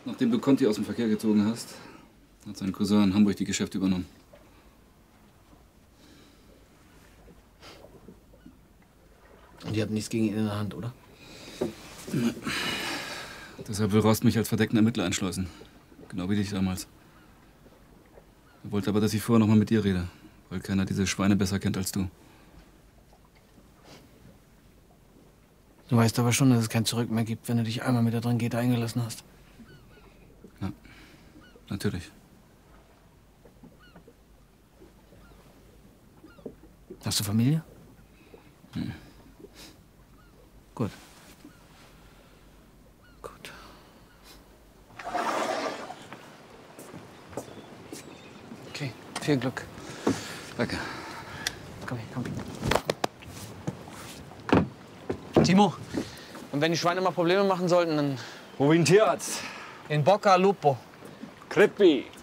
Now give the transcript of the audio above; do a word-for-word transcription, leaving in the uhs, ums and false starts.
Nachdem du Conti aus dem Verkehr gezogen hast, hat sein Cousin in Hamburg die Geschäfte übernommen. Und ihr habt nichts gegen ihn in der Hand, oder? Nein. Deshalb will Rost mich als verdeckten Ermittler einschleusen. Genau wie dich damals. Er wollte aber, dass ich vorher noch mal mit dir rede, weil keiner diese Schweine besser kennt als du. Du weißt aber schon, dass es kein Zurück mehr gibt, wenn du dich einmal mit der Drangheta eingelassen hast. Ja, natürlich. Hast du Familie? Hm. Gut. Gut. Okay, viel Glück. Danke. Komm her, komm. Timo, und wenn die Schweine mal Probleme machen sollten, dann... Wo wie ein Tierarzt? In Bocca al Lupo. Creppi.